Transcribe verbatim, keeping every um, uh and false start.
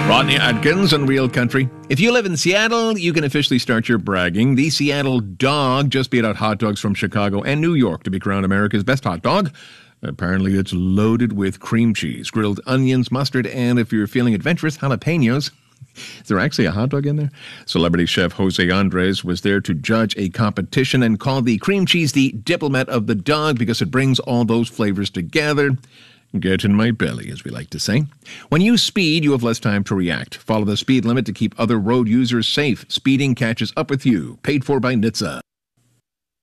Rodney Atkins on Real Country. If you live in Seattle, you can officially start your bragging. The Seattle Dog just beat out hot dogs from Chicago and New York to be crowned America's best hot dog. Apparently, it's loaded with cream cheese, grilled onions, mustard, and if you're feeling adventurous, jalapenos. Is there actually a hot dog in there? Celebrity chef Jose Andres was there to judge a competition and called the cream cheese the diplomat of the dog because it brings all those flavors together. Get in my belly, as we like to say. When you speed, you have less time to react. Follow the speed limit to keep other road users safe. Speeding catches up with you. Paid for by N H T S A.